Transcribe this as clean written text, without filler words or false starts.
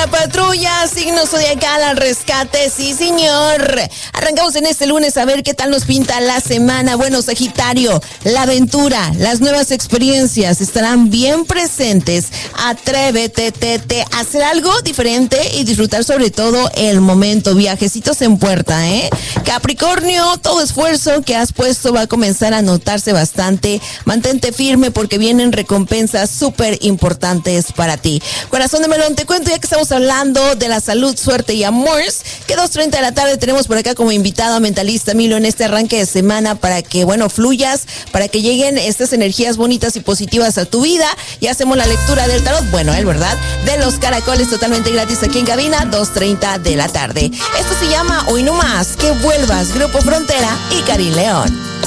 patrulla, signo zodiacal al rescate, sí señor. Arrancamos en este lunes a ver qué tal nos pinta la semana. Bueno, Sagitario, la aventura, las nuevas experiencias estarán bien presentes. Atrévete, a hacer algo diferente y disfrutar sobre todo el momento. Viajecitos en puerta, Capricornio, todo esfuerzo que has puesto va a comenzar a notarse bastante. Mantente firme porque vienen recompensas súper importantes para ti. Corazón de melón, te cuento ya que estamos hablando de la salud, suerte y amores, que 2:30 de la tarde tenemos por acá como invitado a Mentalista Milo en este arranque de semana para que, fluyas, para que lleguen estas energías bonitas y positivas a tu vida. Y hacemos la lectura del tarot, ¿verdad? De los caracoles totalmente gratis aquí en cabina, 2:30 de la tarde. Esto se llama Hoy No Más, que vuelvas, Grupo Frontera y Karim León.